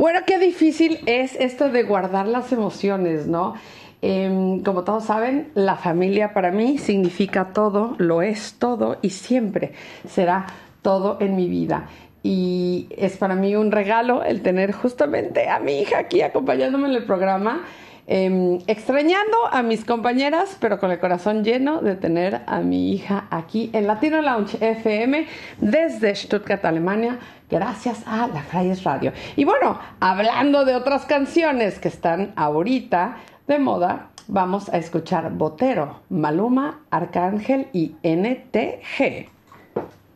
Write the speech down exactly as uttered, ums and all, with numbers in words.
Bueno, qué difícil es esto de guardar las emociones, ¿no? Eh, como todos saben, la familia para mí significa todo, lo es todo y siempre será todo en mi vida. Y es para mí un regalo el tener justamente a mi hija aquí acompañándome en el programa, eh, extrañando a mis compañeras, pero con el corazón lleno de tener a mi hija aquí en Latino Lounge F M desde Stuttgart, Alemania, gracias a la Freies Radio. Y bueno, hablando de otras canciones que están ahorita de moda, vamos a escuchar Botero, Maluma, Arcángel y N T G.